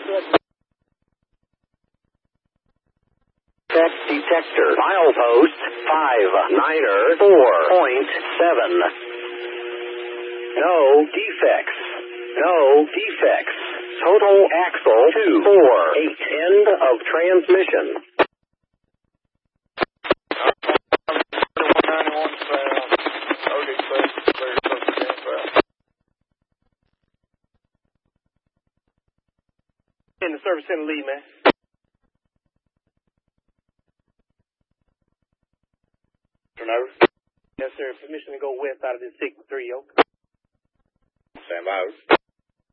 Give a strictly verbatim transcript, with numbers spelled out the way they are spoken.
Tech detector. Milepost five niner four point seven. No defects. No defects. Total axle two four eight. End of transmission. In the service center lead, man. Turn over. Yes, sir. Permission to go west out of this six three, yo. Stand by.